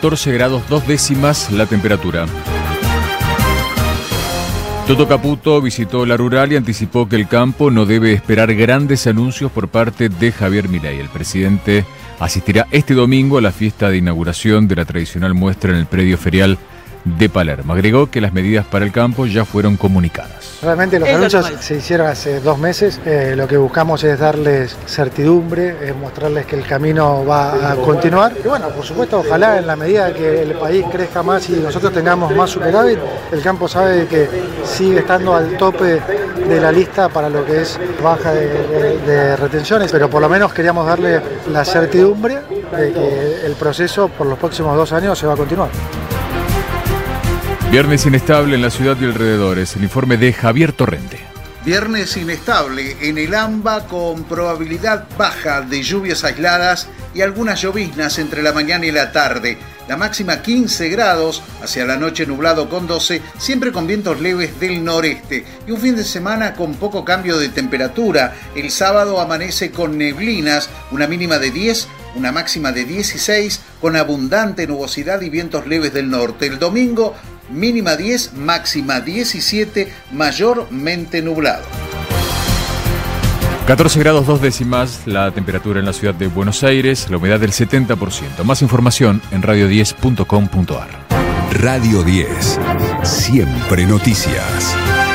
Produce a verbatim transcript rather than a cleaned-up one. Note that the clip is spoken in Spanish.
catorce grados dos décimas la temperatura. Toto Caputo visitó la rural y anticipó que el campo no debe esperar grandes anuncios por parte de Javier Milei. El presidente asistirá este domingo a la fiesta de inauguración de la tradicional muestra en el predio ferial de Palermo. Agregó que las medidas para el campo ya fueron comunicadas. Realmente los anuncios se hicieron hace dos meses. Eh, lo que buscamos es darles certidumbre, es mostrarles que el camino va a continuar. Y bueno, por supuesto, ojalá en la medida que el país crezca más y nosotros tengamos más superávit, el campo sabe que sigue estando al tope de la lista para lo que es baja de, de, de retenciones, pero por lo menos queríamos darle la certidumbre de que el proceso por los próximos dos años se va a continuar. Viernes inestable en la ciudad y alrededores. El informe de Javier Torrente. Viernes inestable en el AMBA con probabilidad baja de lluvias aisladas y algunas lloviznas entre la mañana y la tarde. La máxima quince grados, hacia la noche nublado con doce, siempre con vientos leves del noreste. Y un fin de semana con poco cambio de temperatura. El sábado amanece con neblinas, una mínima de diez, una máxima de dieciséis, con abundante nubosidad y vientos leves del norte. El domingo, mínima diez, máxima diecisiete, mayormente nublado. catorce grados dos décimas la temperatura en la ciudad de Buenos Aires, la humedad del setenta por ciento. Más información en radio diez punto com punto ar. Radio diez, siempre noticias.